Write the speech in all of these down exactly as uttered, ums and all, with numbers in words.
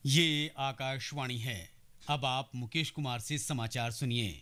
ये आकाशवाणी है। अब आप मुकेश कुमार से समाचार सुनिए।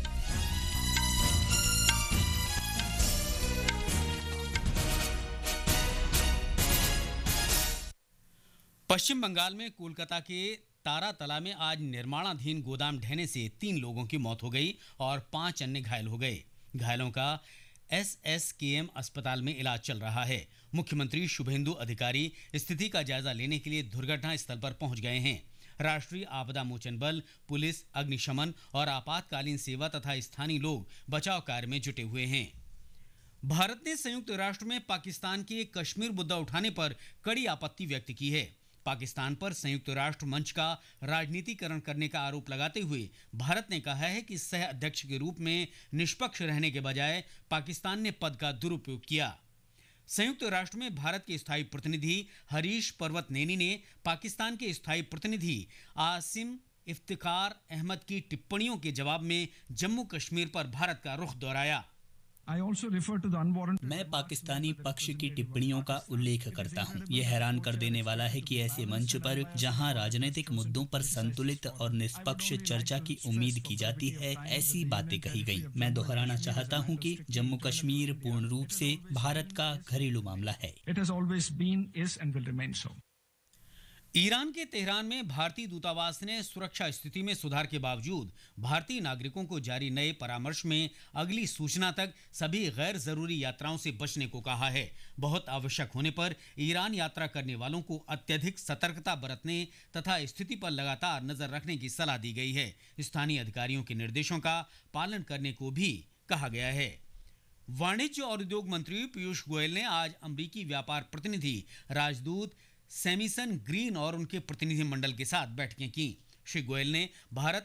पश्चिम बंगाल में कोलकाता के तारातला में आज निर्माणाधीन गोदाम ढहने से तीन लोगों की मौत हो गई और पांच अन्य घायल हो गए। घायलों का एस एस के एम अस्पताल में इलाज चल रहा है। मुख्यमंत्री शुभेंदु अधिकारी स्थिति का जायजा लेने के लिए दुर्घटना स्थल पर पहुंच गए हैं। राष्ट्रीय आपदा मोचन बल, पुलिस, अग्निशमन और आपातकालीन सेवा तथा स्थानीय लोग बचाव कार्य में जुटे हुए हैं। भारत ने संयुक्त राष्ट्र में पाकिस्तान के कश्मीर मुद्दा उठाने पर कड़ी आपत्ति व्यक्त की है। पाकिस्तान पर संयुक्त राष्ट्र मंच का राजनीतिकरण करने का आरोप लगाते हुए भारत ने कहा है कि सह अध्यक्ष के रूप में निष्पक्ष रहने के बजाय पाकिस्तान ने पद का दुरुपयोग किया। संयुक्त राष्ट्र में भारत के स्थायी प्रतिनिधि हरीश पर्वतनेनी ने पाकिस्तान के स्थायी प्रतिनिधि आसिम इफ्तिखार अहमद की टिप्पणियों के जवाब में जम्मू कश्मीर पर भारत का रुख दोहराया। मैं पाकिस्तानी पक्ष की टिप्पणियों का उल्लेख करता हूं। यह हैरान कर देने वाला है कि ऐसे मंच पर जहां राजनीतिक मुद्दों पर संतुलित और निष्पक्ष चर्चा की उम्मीद की जाती है, ऐसी बातें कही गई। मैं दोहराना चाहता हूं कि जम्मू कश्मीर पूर्ण रूप से भारत का घरेलू मामला है। ईरान के तेहरान में भारतीय दूतावास ने सुरक्षा स्थिति में सुधार के बावजूद भारतीय नागरिकों को जारी नए परामर्श में अगली सूचना तक सभी गैर जरूरी यात्राओं से बचने को कहा है। बहुत आवश्यक होने पर ईरान यात्रा करने वालों को अत्यधिक सतर्कता बरतने तथा स्थिति पर लगातार नजर रखने की सलाह दी गई है। स्थानीय अधिकारियों के निर्देशों का पालन करने को भी कहा गया है। वाणिज्य और उद्योग मंत्री पीयूष गोयल ने आज अमेरिकी व्यापार प्रतिनिधि राजदूत सैमिसन ग्रीन और उनके प्रतिनिधिमंडल के साथ बैठकें की। श्री गोयल ने भारत